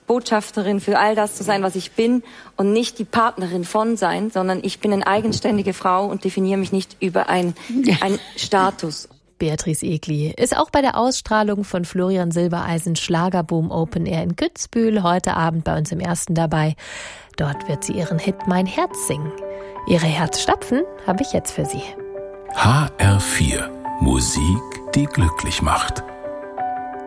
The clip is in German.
Botschafterin für all das zu sein, was ich bin und nicht die Partnerin von sein, sondern ich bin eine eigenständige Frau und definiere mich nicht über einen Status. Beatrice Egli ist auch bei der Ausstrahlung von Florian Silbereisen Schlagerboom Open Air in Kitzbühel heute Abend bei uns im Ersten dabei. Dort wird sie ihren Hit Mein Herz singen. Ihre Herzstapfen habe ich jetzt für Sie. HR4 Musik, die glücklich macht.